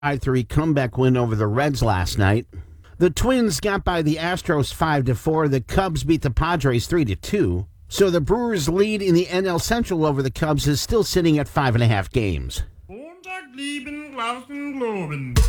5-3 comeback win over the Reds last night. The Twins got by the Astros 5-4. The Cubs beat the Padres 3-2. So the Brewers' lead in the NL Central over the Cubs is still sitting at 5.5 games. Montag lieben, Glauben, Globen.